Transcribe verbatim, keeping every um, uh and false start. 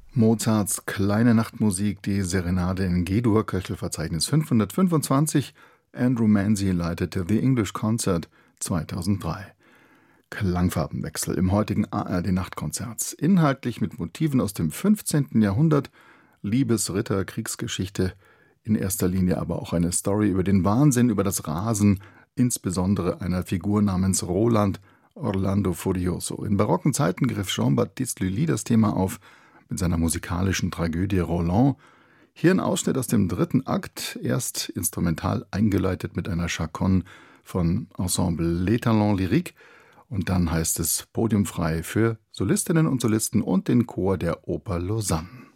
Mozarts Kleine Nachtmusik, die Serenade in G-Dur, Köchelverzeichnis fünfhundertfünfundzwanzig. Andrew Manzi leitete The English Concert zweitausenddrei. Klangfarbenwechsel im heutigen A R D-Nachtkonzerts. Inhaltlich mit Motiven aus dem fünfzehnten Jahrhundert, Liebesritter, Kriegsgeschichte, in erster Linie aber auch eine Story über den Wahnsinn, über das Rasen, insbesondere einer Figur namens Roland Orlando Furioso. In barocken Zeiten griff Jean-Baptiste Lully das Thema auf mit seiner musikalischen Tragödie Roland. Hier ein Ausschnitt aus dem dritten Akt, erst instrumental eingeleitet mit einer Chaconne von Ensemble Les Talents Lyriques, und dann heißt es podiumfrei für Solistinnen und Solisten und den Chor der Oper Lausanne.